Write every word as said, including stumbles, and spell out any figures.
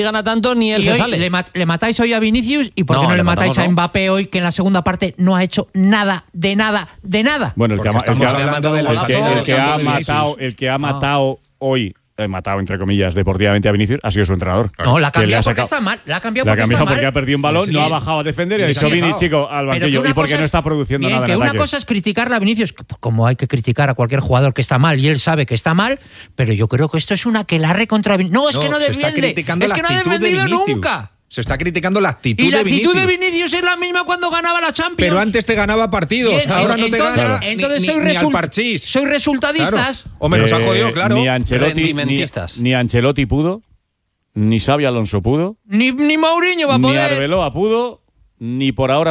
gana tanto ni él y se hoy sale. Le, mat- le matáis hoy a Vinicius y ¿por qué No, no, le le matáis matamos, a no. Mbappé hoy, que en la segunda parte no ha hecho nada, de nada, de nada? Bueno, el que, ha, Porque el que estamos ha- hablando de la el que- salida el del que campo ha de Vinicius. matado, el que ha Ah. matado hoy, eh, matado entre comillas deportivamente a Vinicius, ha sido su entrenador. No, la ha Que le cambiado ha porque sacado- está mal. La ha cambiado La ha porque cambiado está porque mal. ha perdido un balón, Sí. no ha bajado a defender y ha Sí, dicho sí. Vini, chico, al Pero que banquillo. una Y porque cosa no es- está produciendo bien, nada que en una ataque. cosa es criticarle a Vinicius, como hay que criticar a cualquier jugador que está mal y él sabe que está mal, pero yo creo que esto es una aquelarre contra Vinicius. No, es que no se está defiende. criticando Es la que no ha actitud de defendido Vinicius. nunca. Se está criticando la actitud Y la de actitud Vinicius. de Vinicius es la misma cuando ganaba la Champions. Pero antes te ganaba partidos, Bien, ahora no te entonces- gana entonces ni, soy ni, ni al result- parchís. Soy resultadistas. Claro. Hombre, nos ha Eh, jodido, claro. Ni Ancelotti, ni, Rendimentistas. ni Ancelotti pudo, ni Xabi Alonso pudo, Ni, ni Mourinho va a ni poder. Arbeloa pudo, ni por ahora